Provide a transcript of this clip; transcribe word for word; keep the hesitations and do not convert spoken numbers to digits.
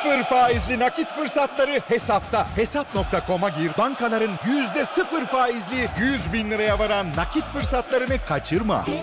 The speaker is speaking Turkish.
Sıfır faizli nakit fırsatları Hesap'ta. Hesap nokta com'a gir. Bankaların yüzde sıfır faizli yüz bin liraya varan nakit fırsatlarını kaçırma.